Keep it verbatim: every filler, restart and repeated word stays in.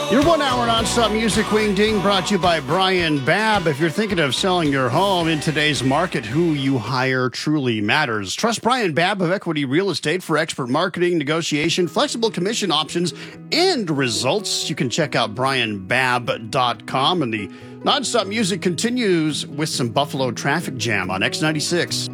Your one hour nonstop music wing ding brought to you by Brian Babb. If you're thinking of selling your home in today's market, who you hire truly matters. Trust Brian Babb of Equity Real Estate for expert marketing, negotiation, flexible commission options, and results. You can check out brian babb dot com. And the nonstop music continues with some Buffalo traffic jam on X ninety-six.